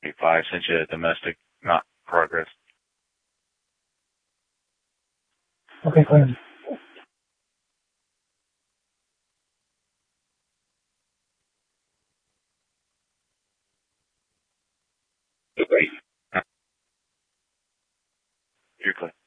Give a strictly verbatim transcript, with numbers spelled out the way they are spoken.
five sent you a domestic, not progress. Okay, go ahead. You're clear.